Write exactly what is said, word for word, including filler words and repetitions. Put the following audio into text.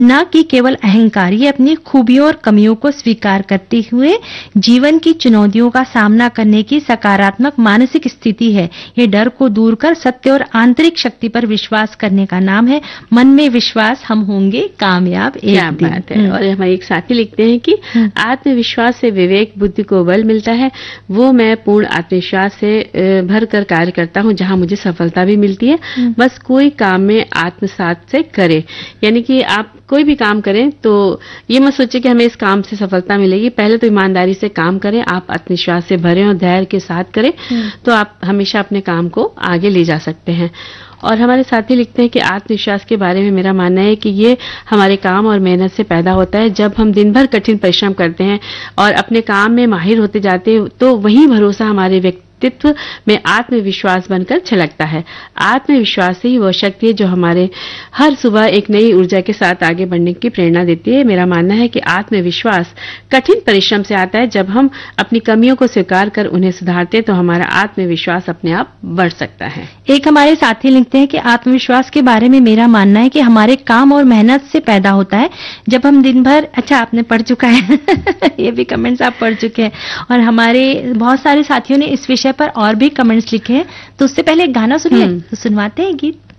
न कि केवल अहंकार। ये अपनी खूबियों और कमियों को स्वीकार करते हुए जीवन की चुनौतियों का सामना करने की सकारात्मक मानसिक स्थिति है। ये डर को दूर कर सत्य और आंतरिक शक्ति पर विश्वास करने का नाम है। मन में विश्वास, हम होंगे कामयाब एक क्या दिन। बात है। और हमारे एक साथी लिखते हैं कि आत्मविश्वास से विवेक बुद्धि को बल मिलता है। वो मैं पूर्ण आत्मविश्वास से भर कर कार्य करता हूँ, जहाँ मुझे सफलता भी मिलती है। बस कोई काम में आत्मसात से करे, यानी कि आप कोई भी काम करें तो ये मत सोचिए कि हमें इस काम से सफलता मिलेगी। पहले तो ईमानदारी से काम करें, आप आत्मविश्वास से भरें और धैर्य के साथ करें, तो आप हमेशा अपने काम को आगे ले जा सकते हैं। और हमारे साथी लिखते हैं कि आत्मविश्वास के बारे में मेरा मानना है कि ये हमारे काम और मेहनत से पैदा होता है। जब हम दिन भर कठिन परिश्रम करते हैं और अपने काम में माहिर होते जाते हैं, तो वही भरोसा हमारे व्यक्तित्व में आत्मविश्वास बनकर छलकता है। आत्मविश्वास ही वह शक्ति है जो हमारे हर सुबह एक नई ऊर्जा के साथ आगे बढ़ने की प्रेरणा देती है। मेरा मानना है कि आत्मविश्वास कठिन परिश्रम से आता है। जब हम अपनी कमियों को स्वीकार कर उन्हें सुधारते हैं, तो हमारा आत्मविश्वास अपने आप बढ़ सकता है। एक हमारे साथी लिखते हैं कि आत्मविश्वास के बारे में मेरा मानना है कि हमारे काम और मेहनत से पैदा होता है। जब हम दिन भर, अच्छा आपने पढ़ चुका है ये भी कमेंट्स आप पढ़ चुके हैं। और हमारे बहुत सारे साथियों ने इस विषय पर और भी कमेंट्स लिखे हैं, तो उससे पहले एक गाना सुनिए, तो सुनवाते हैं गीत।